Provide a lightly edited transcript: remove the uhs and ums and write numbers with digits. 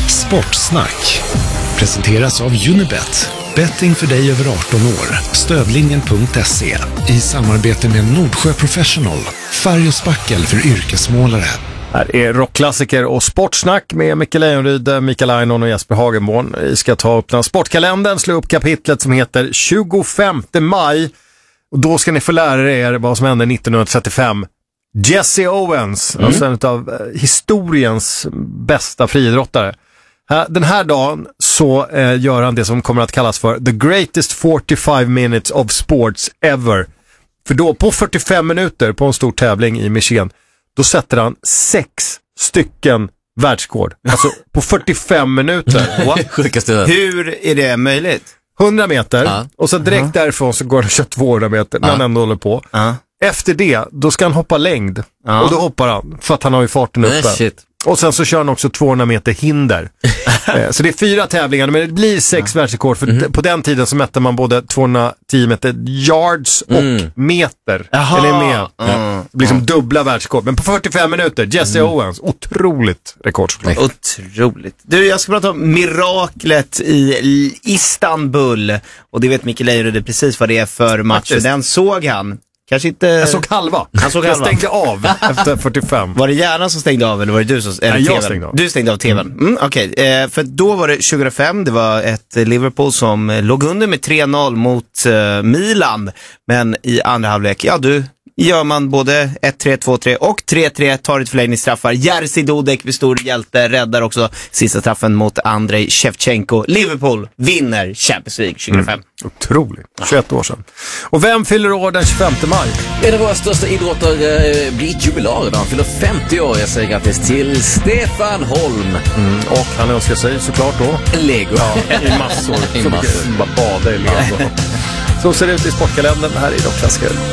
Sportsnack presenteras av Unibet. Betting för dig över 18 år. Stödlinjen.se i samarbete med Nordsjö Professional. Färg och spackel för yrkesmålare. Här är rockklassiker och sportsnack med Micke Lejonryd, Mikael Ainon och Jesper Hagenborn. Vi ska ta upp den sportkalendern, slå upp kapitlet som heter 25 maj. Och då ska ni få lära er vad som hände 1935. Jesse Owens, alltså en av historiens bästa friidrottare. Den här dagen så gör han det som kommer att kallas för the greatest 45 minutes of sports ever. För då på 45 minuter på en stor tävling i Michigan, då sätter han 6 stycken världsrekord. Alltså på 45 minuter. Hur är det möjligt? 100 meter och så direkt därifrån så går han och kör 200 meter när han ändå håller på. Efter det, då ska han hoppa längd. Och då hoppar han, för att han har ju farten uppe. Shit. Och sen så kör han också 200 meter hinder. Så det är 4 tävlingar, men det blir 6 världsrekord. För på den tiden så mätte man både 210 meter yards och meter. Är ni med? Det blir som dubbla världsrekord. Men på 45 minuter, Jesse Owens, otroligt rekord. Otroligt. Du, jag ska prata om miraklet i Istanbul. Och det vet Micke Lejonryd precis vad det är för match. Den såg han. Kanske inte... Jag såg halva. Jag stängde av efter 45. Var det hjärnan som stängde av eller var det du som... Nej, jag stängde av. Du stängde av tvn. Okej. För då var det 2005. Det var ett Liverpool som låg under med 3-0 mot Milan. Men i andra halvlek, gör man både 1-3, 2-3 och 3-3, tar ett förlängningsstraffar. Jerzy Dudek blir stor hjälte, räddar också sista straffen mot Andrei Shevchenko. Liverpool vinner Champions League 2005. Otroligt, 21 år sedan. Och vem fyller år den 25 maj? En av våra största idrottare blir jubilar. Han fyller 50 år. Jag säger grattis till Stefan Holm. Och han önskar sig såklart då Lego. I massor. Bara bada i Lego. Så ser det ut i sportkalendern. Här är Rockklassiker.